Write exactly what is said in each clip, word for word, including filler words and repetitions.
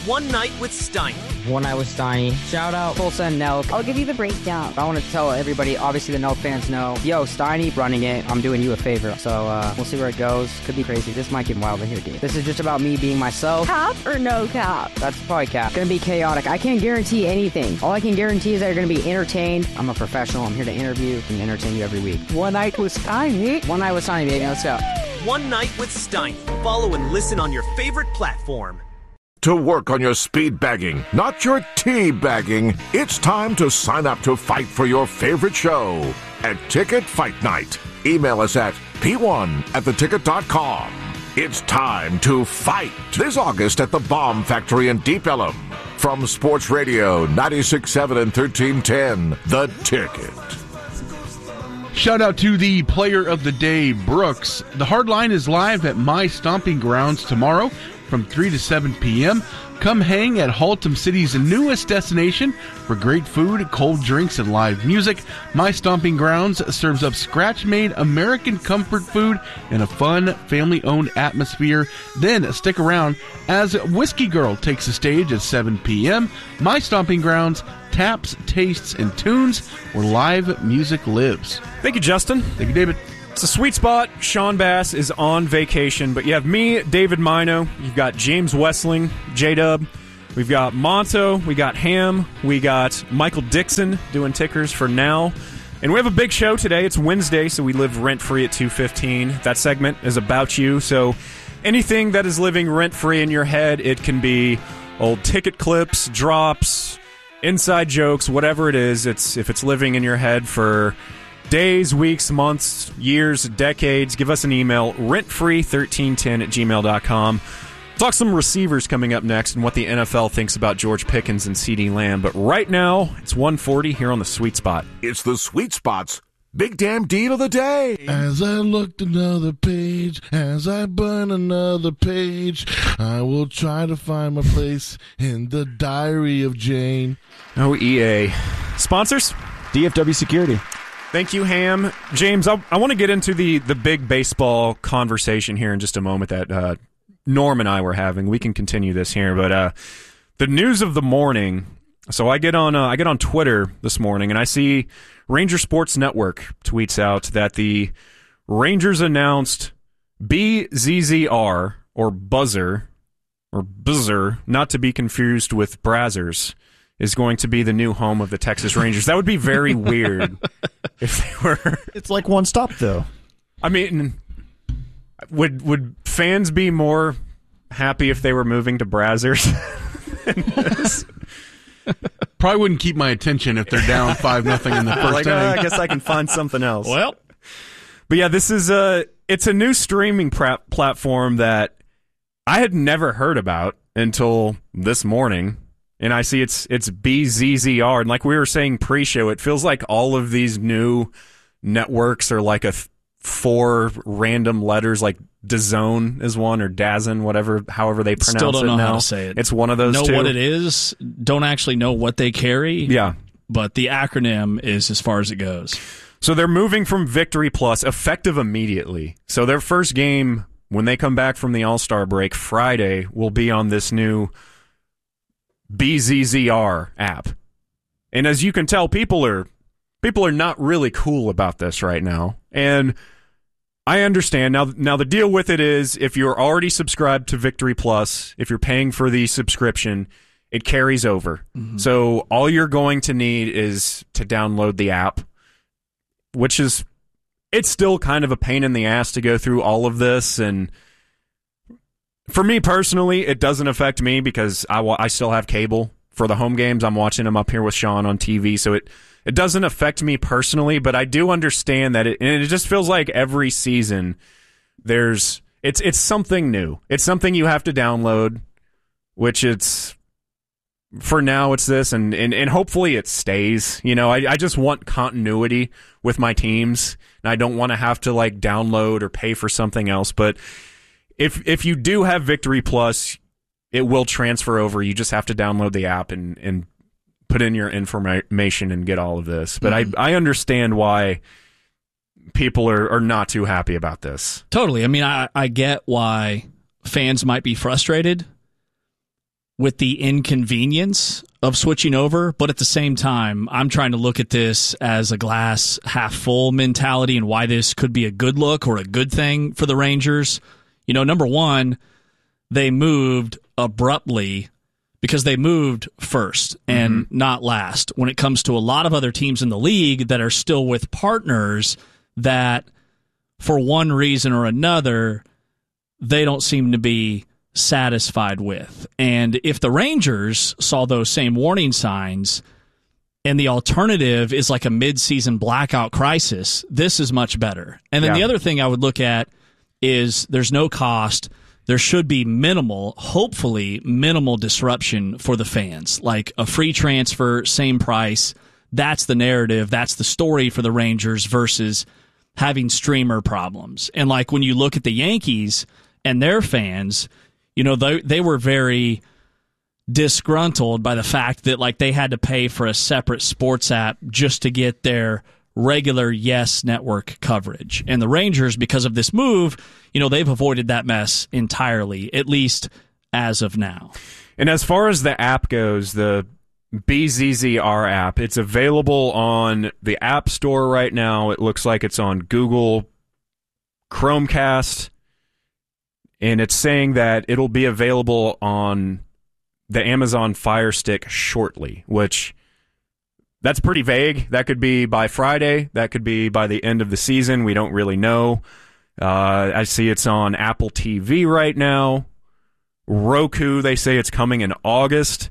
One Night with Steiny. One Night with Steiny. Shout out Tulsa and Nelk. I'll give you the breakdown. I want to tell everybody, obviously the Nelk fans know, yo, Steiny running it, I'm doing you a favor. So uh, we'll see where it goes. Could be crazy. This might get wild in here, dude. This is just about me being myself. Cap or no cap? That's probably cap. Gonna be chaotic. I can't guarantee anything. All I can guarantee is that you're gonna be entertained. I'm a professional. I'm here to interview and entertain you every week. One Night with Steiny. One Night with Steiny, baby. Let's go. One Night with Steiny. Follow and listen on your favorite platform. To work on your speed bagging, not your tea bagging, it's time to sign up to fight for your favorite show at Ticket Fight Night. Email us at p one at the ticket dot com. It's time to fight this August at the Bomb Factory in Deep Ellum. From Sports Radio ninety-six point seven and thirteen ten, The Ticket. Shout out to the player of the day, Brooks. The Hardline is live at My Stomping Grounds tomorrow from three to seven p.m. Come hang at Haltom City's newest destination for great food, cold drinks, and live music. My Stomping Grounds serves up scratch-made American comfort food in a fun, family-owned atmosphere. Then stick around as Whiskey Girl takes the stage at seven p.m. My Stomping Grounds, taps, tastes, and tunes where live music lives. Thank you, Justin. Thank you, David. It's a sweet spot. Sean Bass is on vacation, but you have me, David Mino. You've got James Westling, J-Dub. We've got Monto. We got Ham. We got Michael Dixon doing tickers for now. And we have a big show today. It's Wednesday, so we live rent-free at two fifteen. That segment is about you. So anything that is living rent-free in your head, it can be old ticket clips, drops, inside jokes, whatever it is. It's if it's living in your head for days, weeks, months, years, decades, give us an email, rentfree thirteen ten at gmail dot com. Talk some receivers coming up next and what the N F L thinks about George Pickens and CeeDee Lamb. But right now, it's one forty here on the Sweet Spot. It's the Sweet Spot's Big Damn Deal of the Day. As I looked another page, as I burn another page, I will try to find my place in the diary of Jane. Oh, E A. Sponsors? D F W Security. Thank you, Ham. James, I, I want to get into the, the big baseball conversation here in just a moment that uh, Norm and I were having. We can continue this here, but uh, the news of the morning. So I get on uh, I get on Twitter this morning, and I see Ranger Sports Network tweets out that the Rangers announced B Z Z R, or Buzzer, or Buzzer, not to be confused with Brazzers, is going to be the new home of the Texas Rangers. That would be very weird if they were. It's like one stop, though. I mean, would would fans be more happy if they were moving to Brazzers? Probably wouldn't keep my attention if they're down five nothing in the first like, inning. uh, I guess I can find something else. Well, but yeah, this is a it's a new streaming pra- platform that I had never heard about until this morning. And I see it's it's B Z Z R, and like we were saying pre-show, it feels like all of these new networks are like a th- four random letters, like DAZN is one, or DAZN, whatever, however they pronounce it now. Still don't know how to say it. It's one of those know two. Know what it is, don't actually know what they carry. Yeah. But the acronym is as far as it goes. So they're moving from Victory Plus, effective immediately. So their first game, when they come back from the All-Star break, Friday, will be on this new B Z Z R app. And as you can tell, people are people are not really cool about this right now. And I understand. Now now the deal with it is if you're already subscribed to Victory Plus, if you're paying for the subscription, it carries over. Mm-hmm. So all you're going to need is to download the app, which is it's still kind of a pain in the ass to go through all of this. And for me personally, it doesn't affect me because I, wa- I still have cable for the home games. I'm watching them up here with Sean on T V, so it, it doesn't affect me personally, but I do understand that it, and it just feels like every season there's it's it's something new. It's something you have to download, which it's for now it's this, and, and, and hopefully it stays. You know, I, I just want continuity with my teams, and I don't want to have to like download or pay for something else, but If if you do have Victory Plus, it will transfer over. You just have to download the app and, and put in your information and get all of this. But mm-hmm. I I understand why people are, are not too happy about this. Totally. I mean, I, I get why fans might be frustrated. with the inconvenience of switching over, but at the same time, I'm trying to look at this as a glass half full mentality and why this could be a good look or a good thing for the Rangers. You know, number one, they moved abruptly because they moved first and mm-hmm. not last when it comes to a lot of other teams in the league that are still with partners that, for one reason or another, they don't seem to be satisfied with. And if the Rangers saw those same warning signs and the alternative is like a mid-season blackout crisis, this is much better. And then yeah. the other thing I would look at is there's no cost. There should be minimal, hopefully minimal disruption for the fans, like a free transfer, same price. That's the narrative. That's the story for the Rangers versus having streamer problems. And like when you look at the Yankees and their fans, you know, they they were very disgruntled by the fact that like they had to pay for a separate sports app just to get their regular Yes Network coverage. And the Rangers, because of this move, you know, they've avoided that mess entirely, at least as of now. And as far as the app goes, the B Z Z R app, it's available on the App Store right now. It looks like it's on Google Chromecast, and it's saying that it'll be available on the Amazon Fire Stick shortly, which that's pretty vague. That could be by Friday. That could be by the end of the season. We don't really know. Uh, I see it's on Apple T V right now. Roku, they say it's coming in August.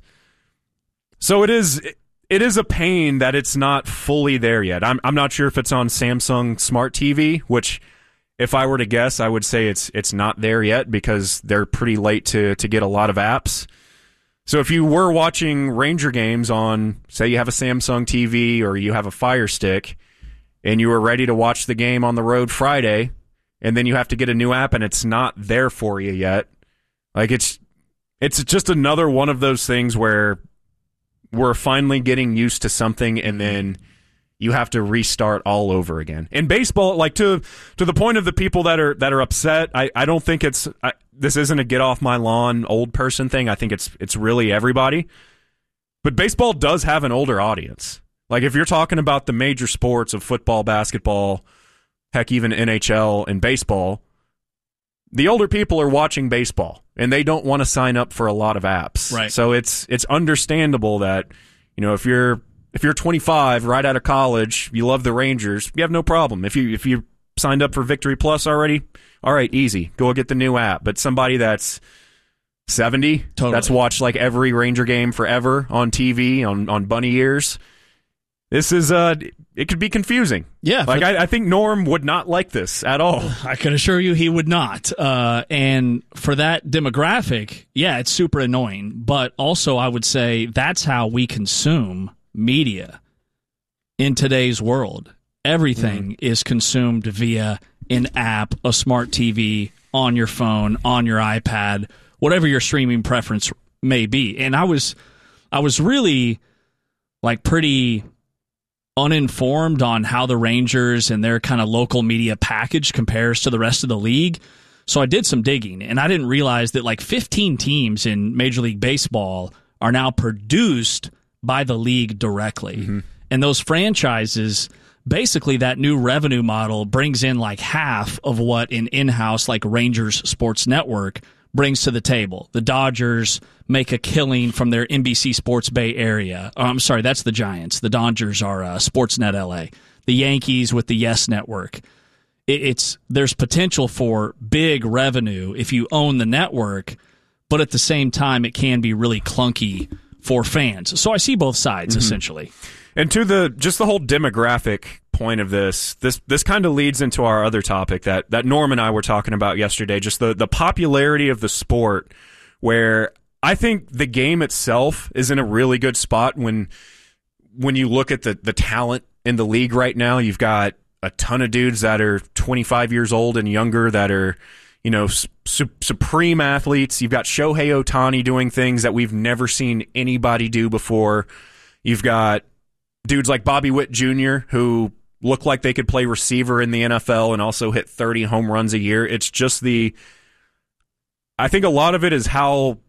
So it is it is a pain that it's not fully there yet. I'm I'm not sure if it's on Samsung Smart T V, which if I were to guess, I would say it's it's not there yet because they're pretty late to to get a lot of apps. So if you were watching Ranger games on, say you have a Samsung T V or you have a Fire Stick, and you were ready to watch the game on the road Friday, and then you have to get a new app and it's not there for you yet, like it's it's just another one of those things where we're finally getting used to something and then you have to restart all over again. In baseball, like to to the point of the people that are that are upset, I, I don't think it's I, this isn't a get off my lawn old person thing. I think it's it's really everybody. But baseball does have an older audience. Like if you're talking about the major sports of football, basketball, heck, even N H L and baseball, the older people are watching baseball and they don't want to sign up for a lot of apps. Right. So it's it's understandable that, you know, if you're If you're twenty-five, right out of college, you love the Rangers, you have no problem. If you if you signed up for Victory Plus already, all right, easy. Go get the new app. But somebody that's seventy, totally. That's watched like every Ranger game forever on T V, on, on bunny ears, this is, uh, it could be confusing. Yeah. Like, I, I think Norm would not like this at all. I can assure you he would not. Uh, and for that demographic, yeah, it's super annoying. But also, I would say that's how we consume media in today's world. Everything mm. is consumed via an app, a smart T V, on your phone, on your iPad, whatever your streaming preference may be. And I was I was really like pretty uninformed on how the Rangers and their kind of local media package compares to the rest of the league. So I did some digging, and I didn't realize that like fifteen teams in Major League Baseball are now produced by the league directly. Mm-hmm. And those franchises, basically that new revenue model brings in like half of what an in-house like Rangers Sports Network brings to the table. The Dodgers make a killing from their N B C Sports Bay Area. Oh, I'm sorry, that's the Giants. The Dodgers are uh, Sportsnet L A. The Yankees with the Yes Network. It, it's there's potential for big revenue if you own the network, but at the same time, it can be really clunky for fans. So I see both sides, mm-hmm. essentially. And to the just the whole demographic point of this, this this kind of leads into our other topic that, that Norm and I were talking about yesterday, just the, the popularity of the sport, where I think the game itself is in a really good spot when when you look at the, the talent in the league right now. You've got a ton of dudes that are twenty-five years old and younger that are, you know, su- supreme athletes. You've got Shohei Ohtani doing things that we've never seen anybody do before. You've got dudes like Bobby Witt Junior who look like they could play receiver in the N F L and also hit thirty home runs a year. It's just the... I think a lot of it is how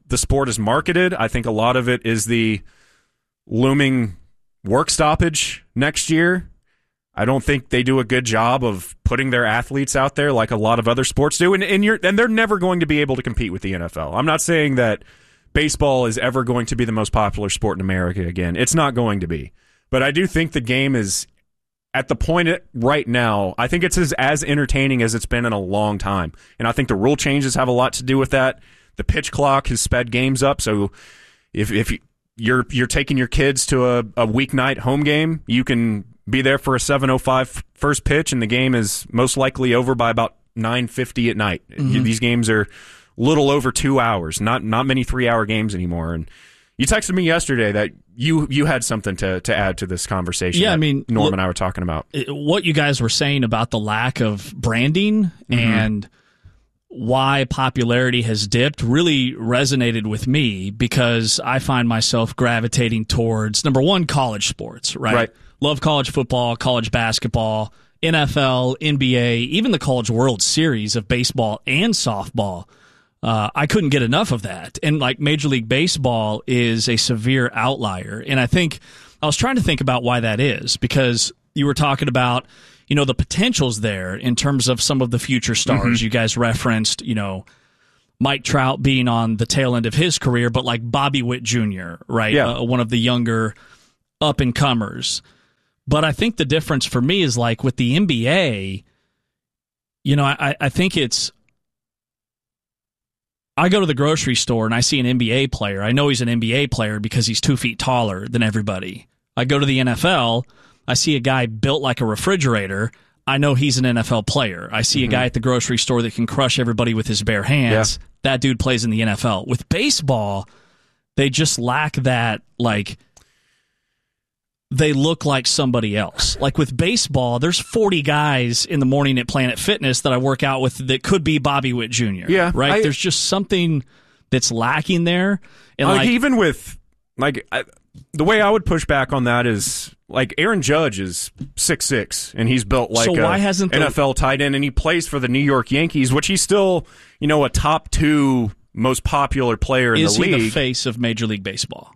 the sport is marketed. I think a lot of it is the looming work stoppage next year. I don't think they do a good job of putting their athletes out there like a lot of other sports do, and and, you're, and they're never going to be able to compete with the N F L. I'm not saying that baseball is ever going to be the most popular sport in America again. It's not going to be. But I do think the game is, at the point it, right now, I think it's as, as entertaining as it's been in a long time. And I think the rule changes have a lot to do with that. The pitch clock has sped games up, so if if you're you're taking your kids to a, a weeknight home game, you can be there for a seven oh five first pitch, and the game is most likely over by about nine fifty at night. Mm-hmm. These games are little over two hours, not not many three-hour games anymore. And you texted me yesterday that you you had something to, to add to this conversation. Yeah, I mean, Norm look, and I were talking about what you guys were saying about the lack of branding mm-hmm. and why popularity has dipped really resonated with me, because I find myself gravitating towards, number one, college sports, right? Right. Love college football, college basketball, N F L, N B A, even the College World Series of baseball and softball. Uh, I couldn't get enough of that. And like Major League Baseball is a severe outlier. And I think I was trying to think about why that is, because you were talking about, you know, the potentials there in terms of some of the future stars. Mm-hmm. You guys referenced, you know, Mike Trout being on the tail end of his career, but like Bobby Witt Junior, right? Yeah. Uh, one of the younger up-and-comers. But I think the difference for me is like with the N B A, you know, I, I think it's, I go to the grocery store and I see an N B A player. I know he's an N B A player because he's two feet taller than everybody. I go to the N F L, I see a guy built like a refrigerator. I know he's an N F L player. I see mm-hmm. a guy at the grocery store that can crush everybody with his bare hands. Yeah. That dude plays in the N F L. With baseball, they just lack that, like, they look like somebody else. Like with baseball, there's forty guys in the morning at Planet Fitness that I work out with that could be Bobby Witt Junior Yeah. Right? I, there's just something that's lacking there. And like, like even with, like, I, the way I would push back on that is, like, Aaron Judge is six six, and he's built like so why a hasn't the, N F L tight end, and he plays for the New York Yankees, which he's still, you know, a top two most popular player in is the league. Is he the face of Major League Baseball?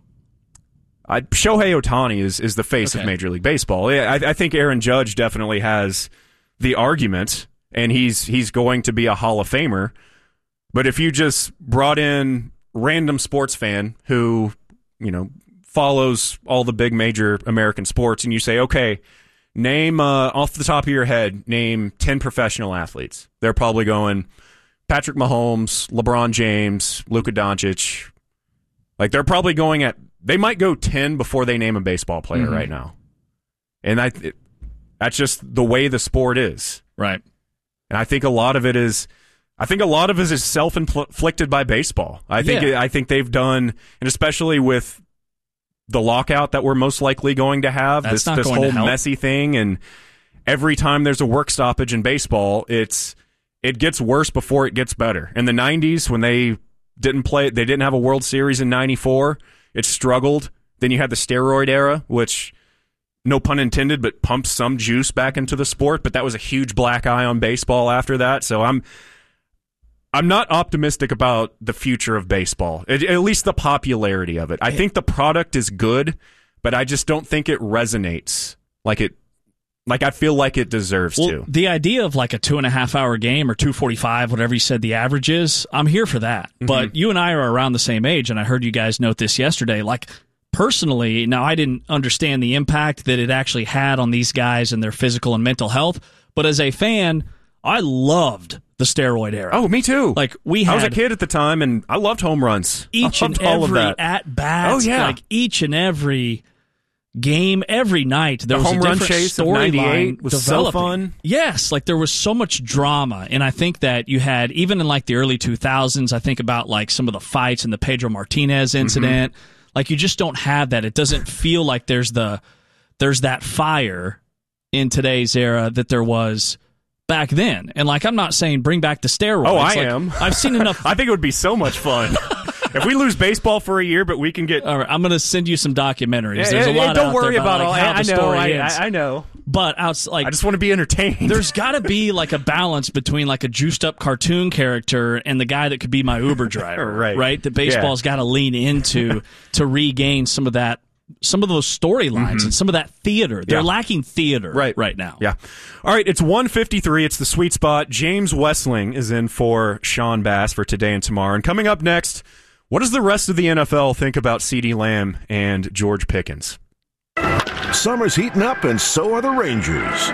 I, Shohei Ohtani is, is the face okay. of Major League Baseball. I, I think Aaron Judge definitely has the argument, and he's he's going to be a Hall of Famer. But if you just brought in random sports fan who, you know, follows all the big major American sports, and you say, okay, name, uh, off the top of your head, name ten professional athletes. They're probably going Patrick Mahomes, LeBron James, Luka Doncic. Like, they're probably going at, they might go ten before they name a baseball player mm-hmm. right now. And I, it, that's just the way the sport is. Right. And I think a lot of it is, I think a lot of it is self-inflicted by baseball. I think, yeah. I think they've done, and especially with the lockout that we're most likely going to have, that's this, not this going whole to help. messy thing, and every time there's a work stoppage in baseball, it's it gets worse before it gets better. In the nineties, when they didn't play, they didn't have a World Series in ninety-four, it struggled. Then you had the steroid era, which, no pun intended, but pumped some juice back into the sport, but that was a huge black eye on baseball after that. So I'm I'm not optimistic about the future of baseball, at, at least the popularity of it. I think the product is good, but I just don't think it resonates like it like I feel like it deserves well, to. The idea of like a two and a half hour game or two forty-five, whatever you said the average is, I'm here for that. Mm-hmm. But you and I are around the same age, and I heard you guys note this yesterday. Like, personally, now I didn't understand the impact that it actually had on these guys and their physical and mental health, but as a fan, I loved the steroid era. Oh, me too. Like, we had I was a kid at the time, and I loved home runs. Each and all every of that. at bat. Oh, yeah. Like, each and every game, every night, there the was home a run different chase of ninety-eight storyline was developing. so fun. Yes, like there was so much drama, and I think that you had, even in like the early two thousands, I think about like some of the fights and the Pedro Martinez incident. Mm-hmm. Like, you just don't have that. It doesn't feel like there's the there's that fire in today's era that there was back then. And like, I'm not saying bring back the steroids. Oh, I like, am. I've seen enough. I think it would be so much fun. If we lose baseball for a year, but we can get. All right, I'm going to send you some documentaries. Yeah, There's yeah, a lot. Don't out worry there about like all. how I, the I know. story I, ends. I know. But outs like I just want to be entertained. There's got to be like a balance between like a juiced up cartoon character and the guy that could be my Uber driver, right? Right. The baseball's yeah. got to lean into to regain some of that, some of those storylines mm-hmm. and some of that theater. They're yeah. lacking theater right. right now. Yeah. All right. It's one fifty-three. It's the sweet spot. James Westling is in for Sean Bass for today and tomorrow. And coming up next, what does the rest of the N F L think about CeeDee Lamb and George Pickens? Summer's heating up, and so are the Rangers.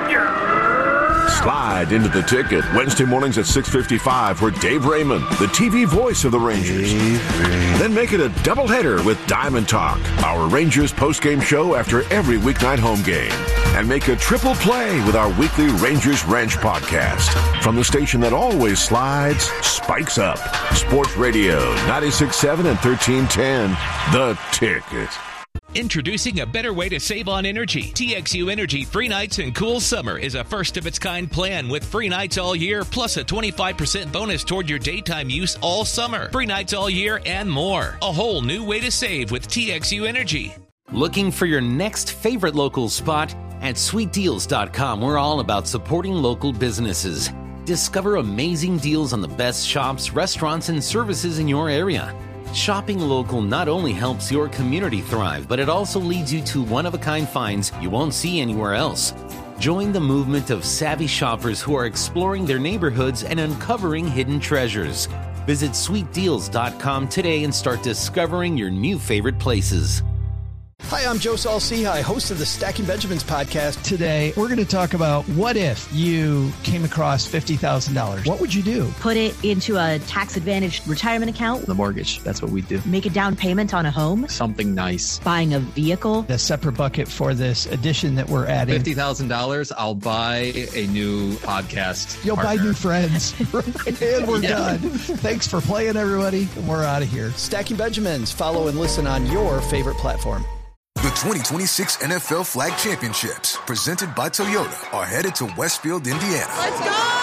Slide into the Ticket Wednesday mornings at six fifty-five for Dave Raymond, the T V voice of the Rangers. Then make it a doubleheader with Diamond Talk, our Rangers postgame show after every weeknight home game. And make a triple play with our weekly Rangers Ranch podcast. From the station that always slides, spikes up. Sports Radio ninety-six point seven and thirteen ten, The Ticket. Introducing a better way to save on energy. T X U Energy Free Nights and Cool Summer is a first-of-its-kind plan with free nights all year, plus a twenty-five percent bonus toward your daytime use all summer. Free nights all year and more. A whole new way to save with T X U Energy. Looking for your next favorite local spot? At sweet deals dot com, we're all about supporting local businesses. Discover amazing deals on the best shops, restaurants, and services in your area. Shopping local not only helps your community thrive, but it also leads you to one-of-a-kind finds you won't see anywhere else. Join the movement of savvy shoppers who are exploring their neighborhoods and uncovering hidden treasures. Visit sweet deals dot com today and start discovering your new favorite places. Hi, I'm Joe Saul-Sehy, host of the Stacking Benjamins podcast. Today, we're going to talk about what if you came across fifty thousand dollars. What would you do? Put it into a tax-advantaged retirement account. The mortgage, that's what we do. Make a down payment on a home. Something nice. Buying a vehicle. A separate bucket for this addition that we're adding. fifty thousand dollars, I'll buy a new podcast You'll partner. buy new friends. And we're yeah. done. Thanks for playing, everybody. We're out of here. Stacking Benjamins. Follow and listen on your favorite platform. The twenty twenty-six N F L Flag Championships, presented by Toyota, are headed to Westfield, Indiana. Let's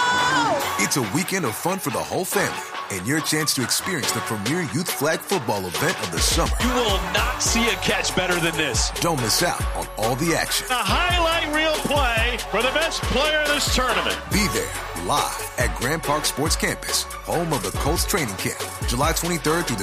go! It's a weekend of fun for the whole family and your chance to experience the premier youth flag football event of the summer. You will not see a catch better than this. Don't miss out on all the action. A highlight reel play for the best player in this tournament. Be there live at Grand Park Sports Campus, home of the Colts training camp, July twenty-third through the